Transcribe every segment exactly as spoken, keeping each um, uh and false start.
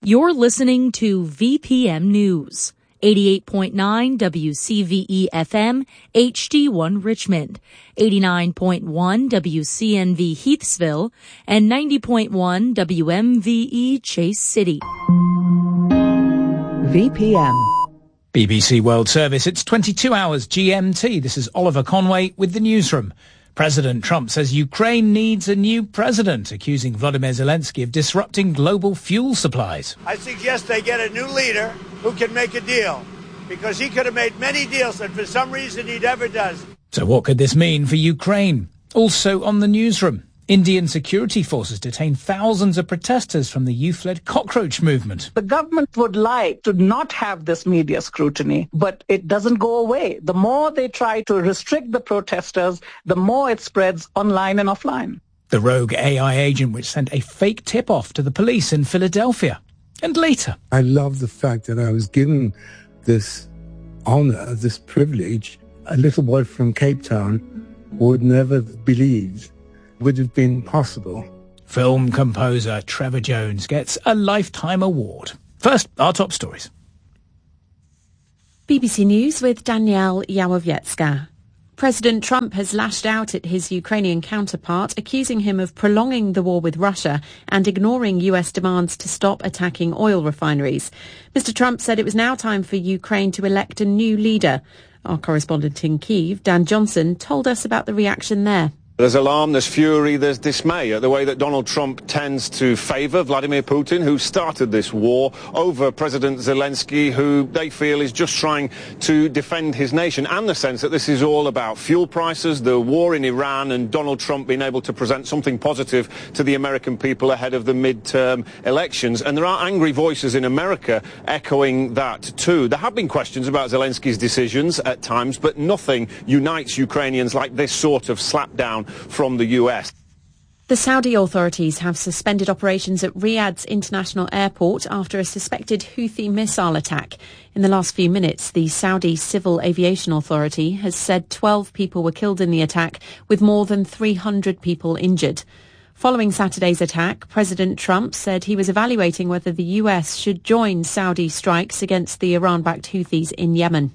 You're listening to V P M News, eighty-eight point nine W C V E F M, H D one Richmond, eighty-nine point one W C N V Heathsville, and ninety point one W M V E Chase City. V P M. B B C World Service, it's twenty-two hours G M T. This is Oliver Conway with the newsroom. President Trump says Ukraine needs a new president, accusing Volodymyr Zelensky of disrupting global fuel supplies. I suggest they get a new leader who can make a deal, because he could have made many deals, and for some reason he never does. So what could this mean for Ukraine? Also on the newsroom, Indian security forces detain thousands of protesters from the youth-led cockroach movement. The government would like to not have this media scrutiny, but it doesn't go away. The more they try to restrict the protesters, the more it spreads online and offline. The rogue A I agent which sent a fake tip-off to the police in Philadelphia. And later, I love the fact that I was given this honor, this privilege. A little boy from Cape Town would never believe would have been possible. Film composer Trevor Jones gets a Lifetime Award. First, our top stories. B B C News with Danielle Yawowiecka. President Trump has lashed out at his Ukrainian counterpart, accusing him of prolonging the war with Russia and ignoring U S demands to stop attacking oil refineries. Mister Trump said it was now time for Ukraine to elect a new leader. Our correspondent in Kyiv, Dan Johnson, told us about the reaction there. There's alarm, there's fury, there's dismay at the way that Donald Trump tends to favour Vladimir Putin, who started this war, over President Zelensky, who they feel is just trying to defend his nation, and the sense that this is all about fuel prices, the war in Iran, and Donald Trump being able to present something positive to the American people ahead of the midterm elections. And there are angry voices in America echoing that too. There have been questions about Zelensky's decisions at times, but nothing unites Ukrainians like this sort of slapdown from the U S. The Saudi authorities have suspended operations at Riyadh's international airport after a suspected Houthi missile attack. In the last few minutes, the Saudi Civil Aviation Authority has said twelve people were killed in the attack, with more than three hundred people injured. Following Saturday's attack, President Trump said he was evaluating whether the U S should join Saudi strikes against the Iran-backed Houthis in Yemen.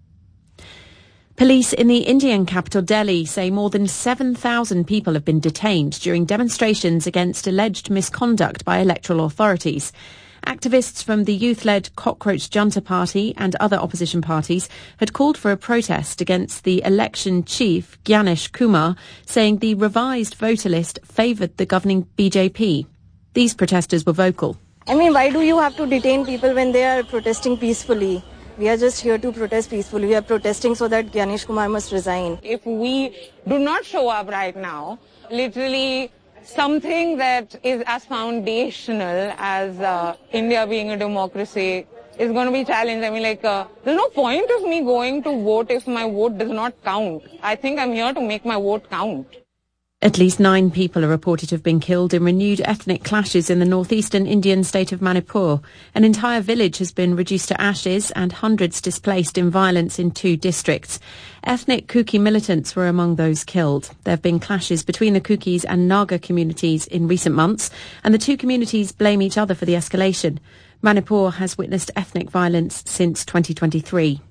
Police in the Indian capital Delhi say more than seven thousand people have been detained during demonstrations against alleged misconduct by electoral authorities. Activists from the youth-led Cockroach Junta Party and other opposition parties had called for a protest against the election chief, Gyanesh Kumar, saying the revised voter list favoured the governing B J P. These protesters were vocal. I mean, why do you have to detain people when they are protesting peacefully? We are just here to protest peacefully. We are protesting so that Gyanesh Kumar must resign. If we do not show up right now, literally something that is as foundational as uh, India being a democracy is going to be challenged. I mean, like, uh, there's no point of me going to vote if my vote does not count. I think I'm here to make my vote count. At least nine people are reported to have been killed in renewed ethnic clashes in the northeastern Indian state of Manipur. An entire village has been reduced to ashes and hundreds displaced in violence in two districts. Ethnic Kuki militants were among those killed. There have been clashes between the Kukis and Naga communities in recent months, and the two communities blame each other for the escalation. Manipur has witnessed ethnic violence since twenty twenty-three.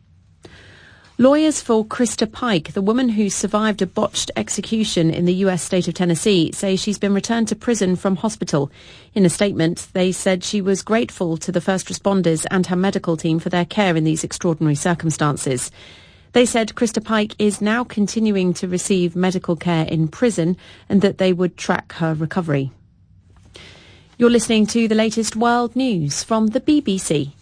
Lawyers for Krista Pike, the woman who survived a botched execution in the U S state of Tennessee, say she's been returned to prison from hospital. In a statement, they said she was grateful to the first responders and her medical team for their care in these extraordinary circumstances. They said Krista Pike is now continuing to receive medical care in prison and that they would track her recovery. You're listening to the latest world news from the B B C.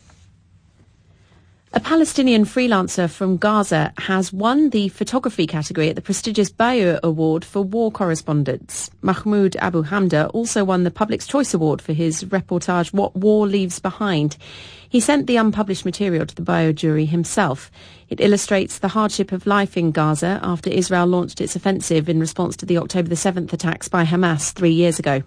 A Palestinian freelancer from Gaza has won the photography category at the prestigious Bayeux Award for War Correspondents. Mahmoud Abu Hamda also won the Public's Choice Award for his reportage What War Leaves Behind. He sent the unpublished material to the Bayeux jury himself. It illustrates the hardship of life in Gaza after Israel launched its offensive in response to the October the seventh attacks by Hamas three years ago.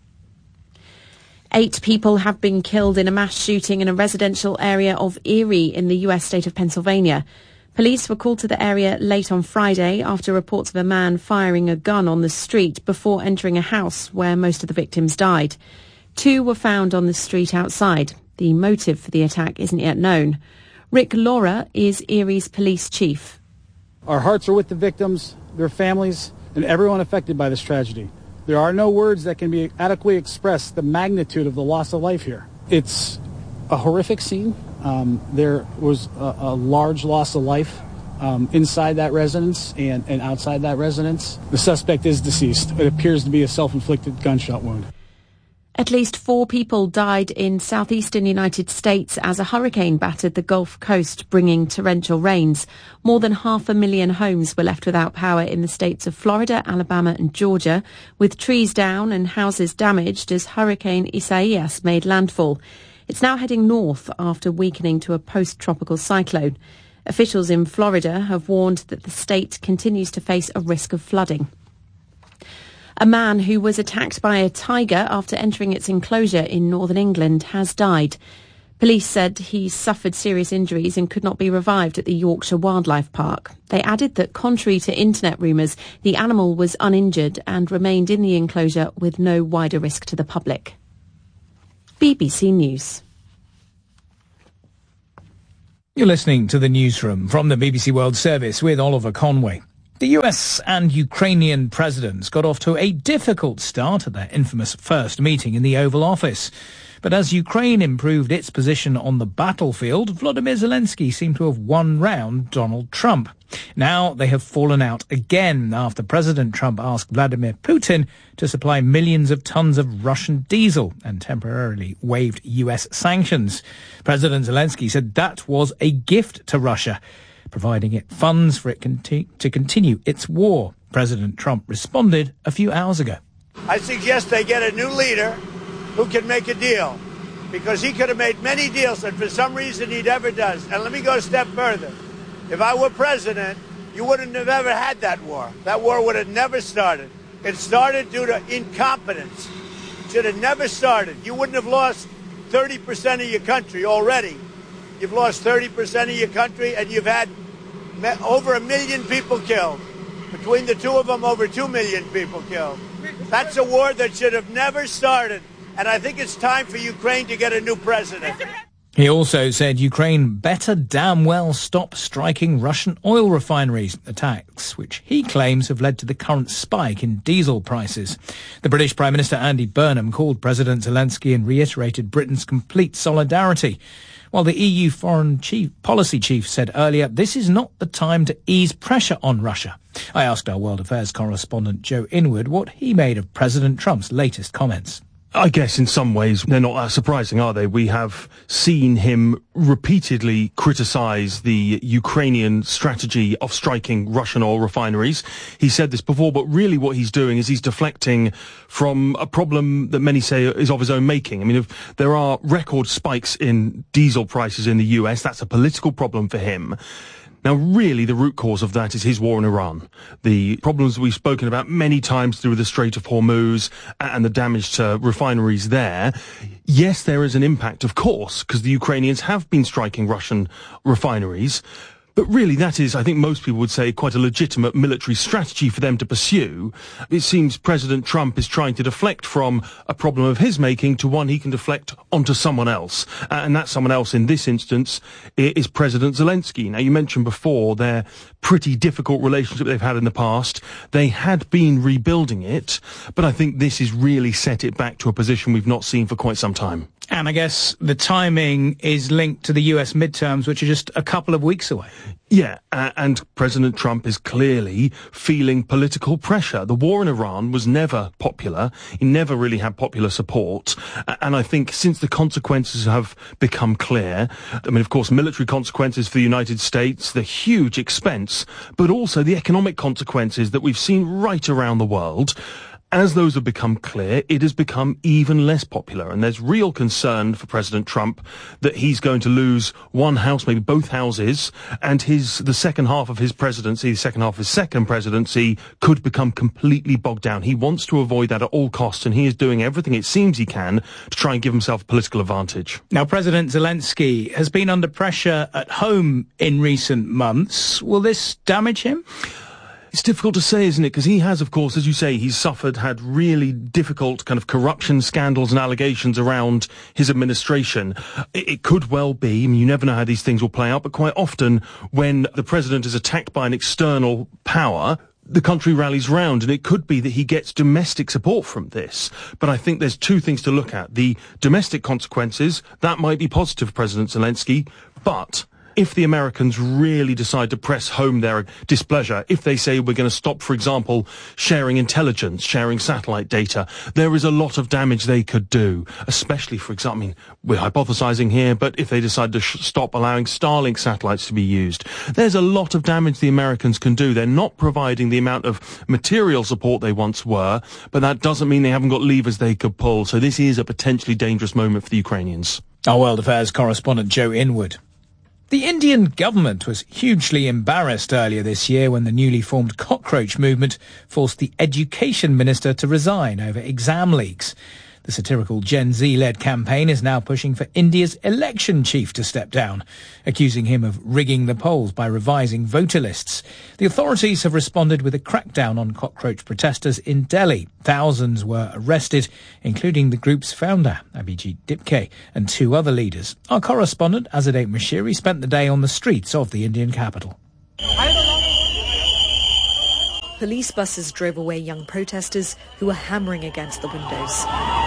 Eight people have been killed in a mass shooting in a residential area of Erie in the U S state of Pennsylvania. Police were called to the area late on Friday after reports of a man firing a gun on the street before entering a house where most of the victims died. Two were found on the street outside. The motive for the attack isn't yet known. Rick Laura is Erie's police chief. Our hearts are with the victims, their families, and everyone affected by this tragedy. There are no words that can be adequately express the magnitude of the loss of life here. It's a horrific scene. Um, there was a, a large loss of life um, inside that residence and, and outside that residence. The suspect is deceased. It appears to be a self-inflicted gunshot wound. At least four people died in southeastern United States as a hurricane battered the Gulf Coast, bringing torrential rains. More than half a million homes were left without power in the states of Florida, Alabama and Georgia, with trees down and houses damaged as Hurricane Isaias made landfall. It's now heading north after weakening to a post-tropical cyclone. Officials in Florida have warned that the state continues to face a risk of flooding. A man who was attacked by a tiger after entering its enclosure in northern England has died. Police said he suffered serious injuries and could not be revived at the Yorkshire Wildlife Park. They added that, contrary to internet rumours, the animal was uninjured and remained in the enclosure with no wider risk to the public. B B C News. You're listening to the newsroom from the B B C World Service with Oliver Conway. The U S and Ukrainian presidents got off to a difficult start at their infamous first meeting in the Oval Office. But as Ukraine improved its position on the battlefield, Volodymyr Zelensky seemed to have won round Donald Trump. Now they have fallen out again after President Trump asked Vladimir Putin to supply millions of tons of Russian diesel and temporarily waived U S sanctions. President Zelensky said that was a gift to Russia, providing it funds for it conti- to continue its war. President Trump responded a few hours ago. I suggest they get a new leader who can make a deal, because he could have made many deals and for some reason he never does. And let me go a step further. If I were president, you wouldn't have ever had that war. That war would have never started. It started due to incompetence. It should have never started. You wouldn't have lost thirty percent of your country already. You've lost thirty percent of your country, and you've had over a million people killed. Between the two of them, over two million people killed. That's a war that should have never started. And I think it's time for Ukraine to get a new president. He also said Ukraine better damn well stop striking Russian oil refineries, attacks which he claims have led to the current spike in diesel prices. The British Prime Minister Andy Burnham called President Zelensky and reiterated Britain's complete solidarity. While the E U Foreign Chief, Policy Chief said earlier, this is not the time to ease pressure on Russia. I asked our World Affairs correspondent Joe Inwood what he made of President Trump's latest comments. I guess in some ways they're not that surprising, are they? We have seen him repeatedly criticize the Ukrainian strategy of striking Russian oil refineries. He said this before, but really what he's doing is he's deflecting from a problem that many say is of his own making. I mean, if there are record spikes in diesel prices in the U S, that's a political problem for him. Now, really, the root cause of that is his war in Iran. The problems we've spoken about many times through the Strait of Hormuz and the damage to refineries there. Yes, there is an impact, of course, because the Ukrainians have been striking Russian refineries. But really, that is, I think most people would say, quite a legitimate military strategy for them to pursue. It seems President Trump is trying to deflect from a problem of his making to one he can deflect onto someone else. Uh, and that someone else in this instance is President Zelensky. Now, you mentioned before their pretty difficult relationship they've had in the past. They had been rebuilding it, but I think this has really set it back to a position we've not seen for quite some time. And I guess the timing is linked to the U S midterms, which are just a couple of weeks away. Yeah, uh, and President Trump is clearly feeling political pressure. The war in Iran was never popular. He never really had popular support. Uh, and I think since the consequences have become clear, I mean, of course, military consequences for the United States, the huge expense, but also the economic consequences that we've seen right around the world. As those have become clear, it has become even less popular. And there's real concern for President Trump that he's going to lose one house, maybe both houses, and his the second half of his presidency, the second half of his second presidency, could become completely bogged down. He wants to avoid that at all costs, and he is doing everything it seems he can to try and give himself a political advantage. Now, President Zelensky has been under pressure at home in recent months. Will this damage him? It's difficult to say, isn't it? Because he has, of course, as you say, he's suffered, had really difficult kind of corruption scandals and allegations around his administration. It, it could well be, I mean, you never know how these things will play out, but quite often when the president is attacked by an external power, the country rallies round, and it could be that he gets domestic support from this. But I think there's two things to look at. The domestic consequences, that might be positive for President Zelensky, but if the Americans really decide to press home their displeasure, if they say we're going to stop, for example, sharing intelligence, sharing satellite data, there is a lot of damage they could do, especially, for example, I mean, we're hypothesizing here, but if they decide to sh- stop allowing Starlink satellites to be used, there's a lot of damage the Americans can do. They're not providing the amount of material support they once were, but that doesn't mean they haven't got levers they could pull. So this is a potentially dangerous moment for the Ukrainians. Our World Affairs correspondent Joe Inwood. The Indian government was hugely embarrassed earlier this year when the newly formed cockroach movement forced the education minister to resign over exam leaks. The satirical Gen Z-led campaign is now pushing for India's election chief to step down, accusing him of rigging the polls by revising voter lists. The authorities have responded with a crackdown on cockroach protesters in Delhi. Thousands were arrested, including the group's founder, Abhijit Dipke, and two other leaders. Our correspondent, Azadeh Mashiri, spent the day on the streets of the Indian capital. Police buses drove away young protesters who were hammering against the windows.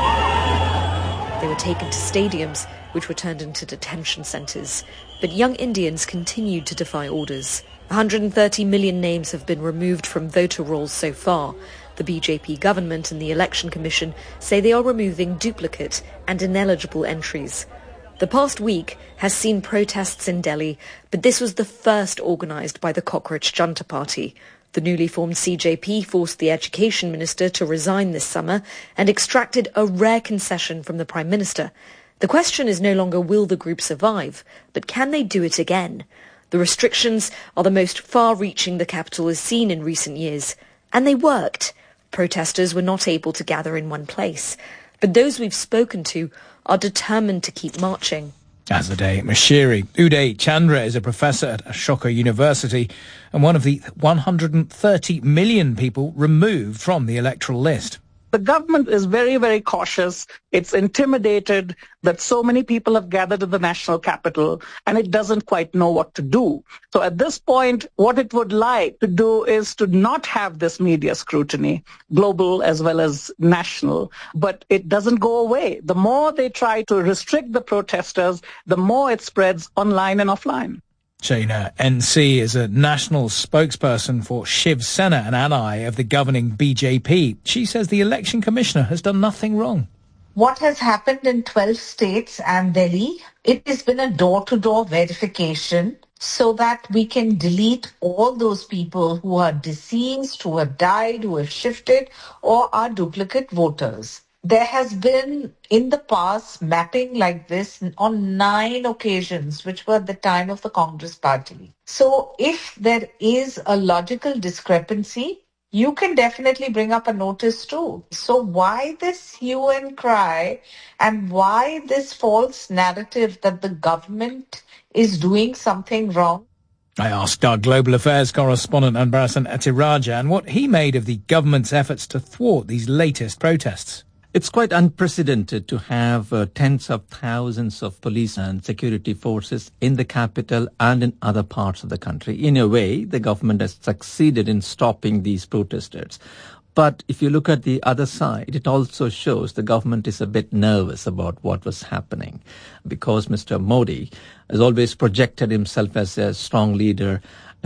They were taken to stadiums, which were turned into detention centres. But young Indians continued to defy orders. one hundred thirty million names have been removed from voter rolls so far. The B J P government and the Election Commission say they are removing duplicate and ineligible entries. The past week has seen protests in Delhi, but this was the first organised by the Cockroach Junta Party. The newly formed C J P forced the education minister to resign this summer and extracted a rare concession from the Prime Minister. The question is no longer will the group survive, but can they do it again? The restrictions are the most far-reaching the capital has seen in recent years, and they worked. Protesters were not able to gather in one place, but those we've spoken to are determined to keep marching. Azadeh Mashiri. Uday Chandra is a professor at Ashoka University and one of the one hundred thirty million people removed from the electoral list. The government is very, very cautious. It's intimidated that so many people have gathered in the national capital and it doesn't quite know what to do. So at this point, what it would like to do is to not have this media scrutiny, global as well as national, but it doesn't go away. The more they try to restrict the protesters, the more it spreads online and offline. Shana N C is a national spokesperson for Shiv Sena, an ally of the governing B J P. She says the election commissioner has done nothing wrong. What has happened in twelve states and Delhi, it has been a door-to-door verification so that we can delete all those people who are deceased, who have died, who have shifted, or are duplicate voters. There has been, in the past, mapping like this on nine occasions, which were at the time of the Congress Party. So if there is a logical discrepancy, you can definitely bring up a notice too. So why this hue and cry, and why this false narrative that the government is doing something wrong? I asked our global affairs correspondent Anbarasan Atirajan what he made of the government's efforts to thwart these latest protests. It's quite unprecedented to have uh, tens of thousands of police and security forces in the capital and in other parts of the country. In a way, the government has succeeded in stopping these protesters. But if you look at the other side, it also shows the government is a bit nervous about what was happening, because Mister Modi has always projected himself as a strong leader.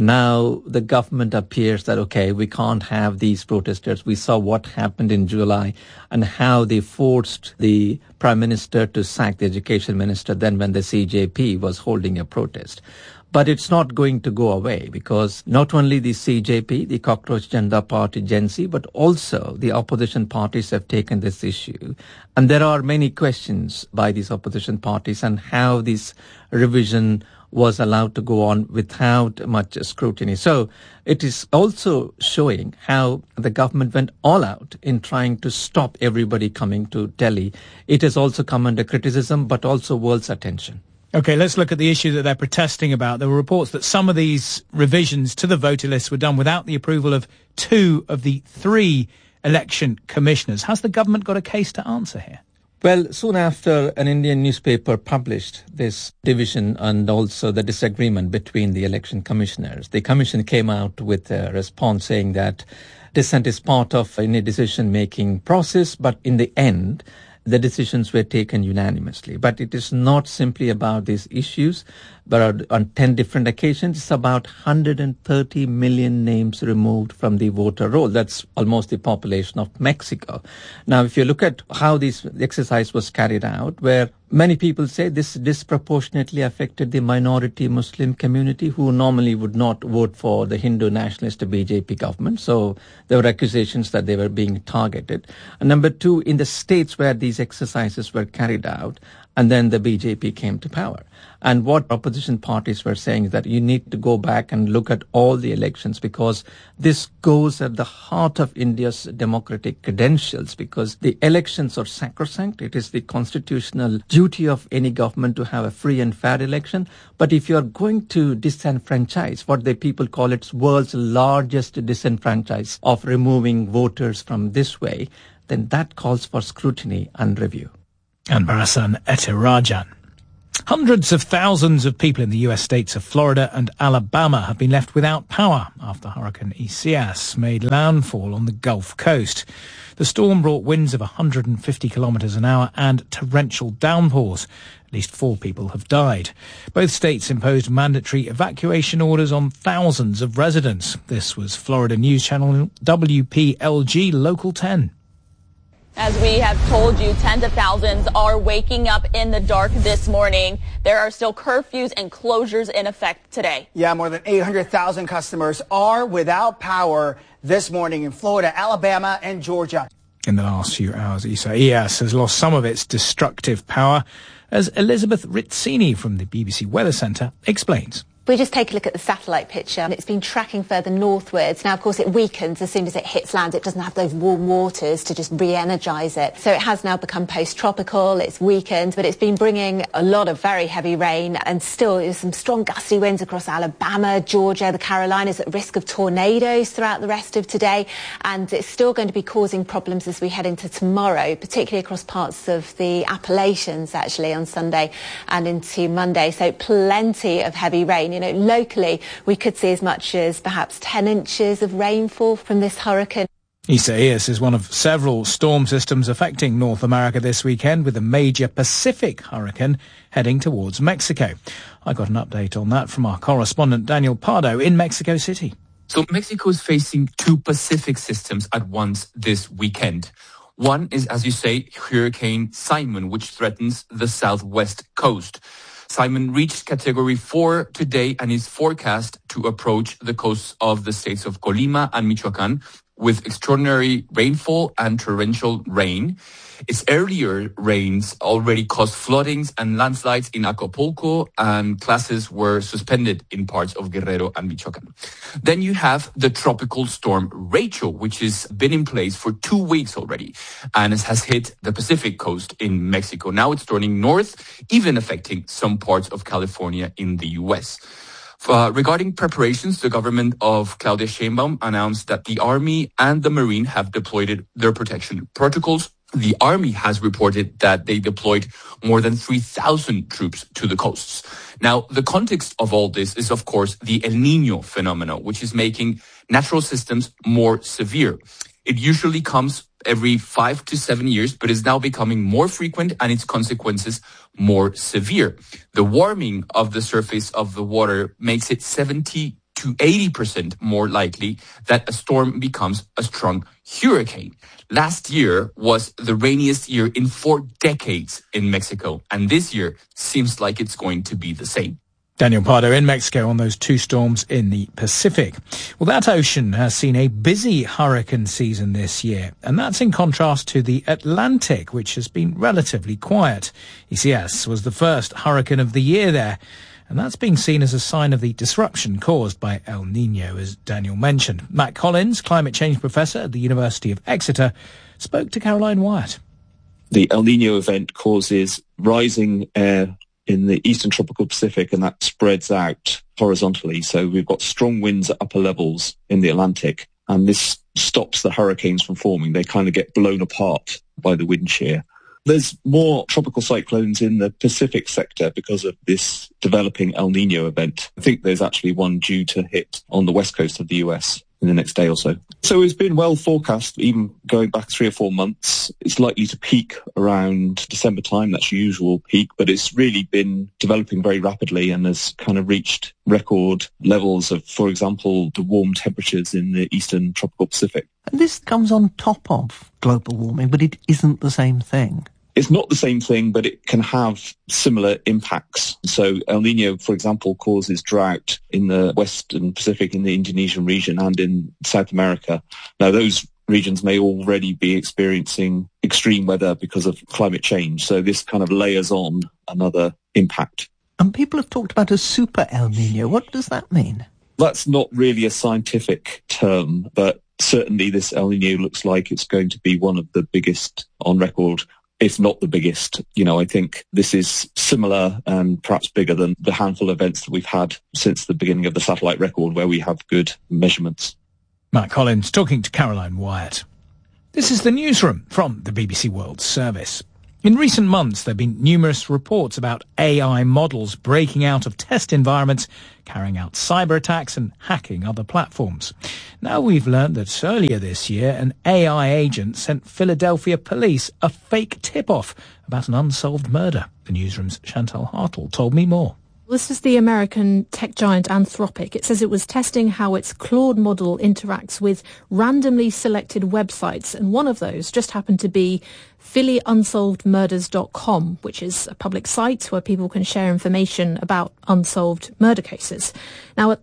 Now the government appears that, okay, we can't have these protesters. We saw what happened in July and how they forced the Prime Minister to sack the Education Minister then when the C J P was holding a protest. But it's not going to go away, because not only the C J P, the Cockroach Junta Party, Gen Z, but also the opposition parties have taken this issue. And there are many questions by these opposition parties on how this revision was allowed to go on without much scrutiny. So it is also showing how the government went all out in trying to stop everybody coming to Delhi. It has also come under criticism, but also world's attention. OK, let's look at the issue that they're protesting about. There were reports that some of these revisions to the voter list were done without the approval of two of the three election commissioners. Has the government got a case to answer here? Well, soon after an Indian newspaper published this division and also the disagreement between the election commissioners, the commission came out with a response saying that dissent is part of any decision-making process, but in the end, the decisions were taken unanimously. But it is not simply about these issues, but on ten different occasions, it's about one hundred thirty million names removed from the voter roll. That's almost the population of Mexico. Now, if you look at how this exercise was carried out, where many people say this disproportionately affected the minority Muslim community who normally would not vote for the Hindu nationalist B J P government. So there were accusations that they were being targeted. And number two, in the states where these exercises were carried out, and then the B J P came to power. And what opposition parties were saying is that you need to go back and look at all the elections because this goes at the heart of India's democratic credentials because the elections are sacrosanct. It is the constitutional duty of any government to have a free and fair election. But if you are going to disenfranchise, what the people call it's world's largest disenfranchise of removing voters from this way, then that calls for scrutiny and review. And Barasan Ethirajan. Hundreds of thousands of people in the U S states of Florida and Alabama have been left without power after Hurricane Isaias made landfall on the Gulf Coast. The storm brought winds of one hundred fifty kilometres an hour and torrential downpours. At least four people have died. Both states imposed mandatory evacuation orders on thousands of residents. This was Florida News Channel W P L G Local ten. As we have told you, tens of thousands are waking up in the dark this morning. There are still curfews and closures in effect today. Yeah, more than eight hundred thousand customers are without power this morning in Florida, Alabama, and Georgia. In the last few hours, Isaias has lost some of its destructive power, as Elizabeth Rizzini from the B B C Weather Centre explains. We just take a look at the satellite picture. It's been tracking further northwards. Now, of course, it weakens as soon as it hits land. It doesn't have those warm waters to just re-energise it. So it has now become post-tropical. It's weakened, but it's been bringing a lot of very heavy rain and still there's some strong gusty winds across Alabama, Georgia, the Carolinas at risk of tornadoes throughout the rest of today. And it's still going to be causing problems as we head into tomorrow, particularly across parts of the Appalachians, actually, on Sunday and into Monday. So plenty of heavy rain. You know, locally, we could see as much as perhaps ten inches of rainfall from this hurricane. Isaias is one of several storm systems affecting North America this weekend, with a major Pacific hurricane heading towards Mexico. I got an update on that from our correspondent Daniel Pardo in Mexico City. So Mexico is facing two Pacific systems at once this weekend. One is, as you say, Hurricane Simon, which threatens the southwest coast. Simon reached category four today and is forecast to approach the coasts of the states of Colima and Michoacán with extraordinary rainfall and torrential rain. Its earlier rains already caused floodings and landslides in Acapulco, and classes were suspended in parts of Guerrero and Michoacán. Then you have the tropical storm Rachel, which has been in place for two weeks already and has hit the Pacific coast in Mexico. Now it's turning north, even affecting some parts of California in the U S. Uh, regarding preparations, the government of Claudia Sheinbaum announced that the Army and the Marine have deployed their protection protocols. The Army has reported that they deployed more than three thousand troops to the coasts. Now, the context of all this is, of course, the El Niño phenomenon, which is making natural systems more severe. It usually comes every five to seven years, but is now becoming more frequent and its consequences more severe. The warming of the surface of the water makes it seventy to eighty percent more likely that a storm becomes a strong hurricane. Last year was the rainiest year in four decades in Mexico, and this year seems like it's going to be the same. Daniel Pardo in Mexico on those two storms in the Pacific. Well, that ocean has seen a busy hurricane season this year, and that's in contrast to the Atlantic, which has been relatively quiet. Isaias was the first hurricane of the year there, and that's being seen as a sign of the disruption caused by El Niño, as Daniel mentioned. Matt Collins, climate change professor at the University of Exeter, spoke to Caroline Wyatt. The El Niño event causes rising air in the eastern tropical Pacific, and that spreads out horizontally. So we've got strong winds at upper levels in the Atlantic, and this stops the hurricanes from forming. They kind of get blown apart by the wind shear. There's more tropical cyclones in the Pacific sector because of this developing El Nino event. I think there's actually one due to hit on the west coast of the U S in the next day or so. So it's been well forecast, even going back three or four months. It's likely to peak around December time, that's your usual peak, but it's really been developing very rapidly and has kind of reached record levels of, for example, the warm temperatures in the eastern tropical Pacific. And this comes on top of global warming, but it isn't the same thing. It's not the same thing, but it can have similar impacts. So El Nino, for example, causes drought in the Western Pacific, in the Indonesian region and in South America. Now, those regions may already be experiencing extreme weather because of climate change. So this kind of layers on another impact. And people have talked about a super El Nino. What does that mean? That's not really a scientific term, but certainly this El Nino looks like it's going to be one of the biggest on record, if not the biggest. You know, I think this is similar and perhaps bigger than the handful of events that we've had since the beginning of the satellite record where we have good measurements. Matt Collins talking to Caroline Wyatt. This is the newsroom from the B B C World Service. In recent months, there have been numerous reports about A I models breaking out of test environments, carrying out cyber attacks and hacking other platforms. Now we've learned that earlier this year, an A I agent sent Philadelphia police a fake tip-off about an unsolved murder. The newsroom's Chantal Hartle told me more. This is the American tech giant Anthropic. It says it was testing how its Claude model interacts with randomly selected websites, and one of those just happened to be Philly Unsolved Murders dot com, which is a public site where people can share information about unsolved murder cases. Now,